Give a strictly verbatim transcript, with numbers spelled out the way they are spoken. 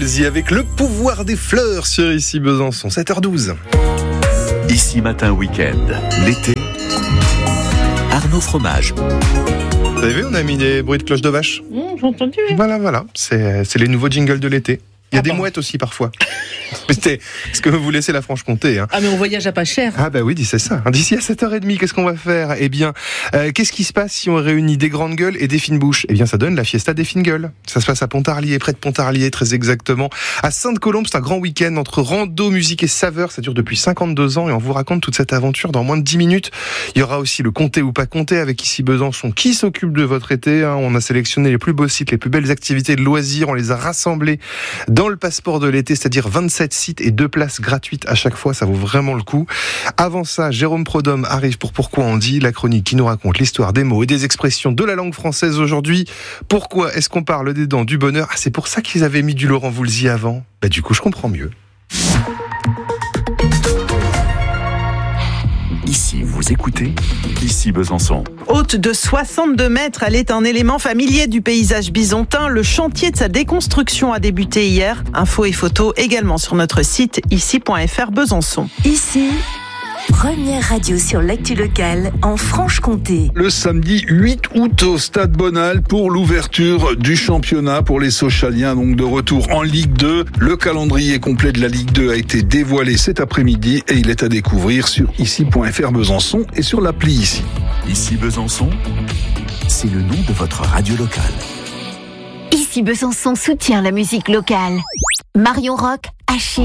Woolsey avec le pouvoir des fleurs sur Ici Besançon, sept heures douze. Ici Matin Week-end, l'été, Arnaud Fromage. Vous avez vu, on a mis des bruits de cloche de vache. Mmh, j'ai entendu. Voilà, voilà, c'est, c'est les nouveaux jingles de l'été. Il y a ah des bon. mouettes aussi parfois. C'était ce que vous laissez la Franche-Comté. Hein. Ah mais on voyage à pas cher. Ah bah oui, c'est ça. D'ici à sept heures trente, qu'est-ce qu'on va faire ? Eh bien, euh, qu'est-ce qui se passe si on réunit des grandes gueules et des fines bouches ? Eh bien, ça donne la fiesta des fines gueules. Ça se passe à Pontarlier, près de Pontarlier, très exactement. À Sainte-Colombe, c'est un grand week-end entre rando, musique et saveur. Ça dure depuis cinquante-deux ans et on vous raconte toute cette aventure dans moins de dix minutes. Il y aura aussi le Comté ou pas Comté avec Ici Besançon qui s'occupe de votre été. Hein. On a sélectionné les plus beaux sites, les plus belles activités de loisirs. On les a rassemblés dans le passeport de l'été, c'est-à-dire vingt-sept sites et deux places gratuites à chaque fois. Ça vaut vraiment le coup. Avant ça, Jérôme Prodhomme arrive pour Pourquoi on dit, la chronique qui nous raconte l'histoire des mots et des expressions de la langue française aujourd'hui. Pourquoi est-ce qu'on parle des dents, du bonheur ? Ah, c'est pour ça qu'ils avaient mis du Laurent Voulzy avant. Bah, du coup, je comprends mieux. Ici, vous écoutez Ici Besançon. Haute de soixante-deux mètres, elle est un élément familier du paysage bisontin. Le chantier de sa déconstruction a débuté hier. Infos et photos également sur notre site ici point f r Besançon. Ici, première radio sur l'actu locale en Franche-Comté. Le samedi huit août au Stade Bonal pour l'ouverture du championnat pour les Sochaliens, donc de retour en Ligue deux. Le calendrier complet de la Ligue deux a été dévoilé cet après-midi et il est à découvrir sur ici point f r Besançon et sur l'appli Ici. Ici Besançon, c'est le nom de votre radio locale. Ici Besançon soutient la musique locale. Marion Rock, Achille.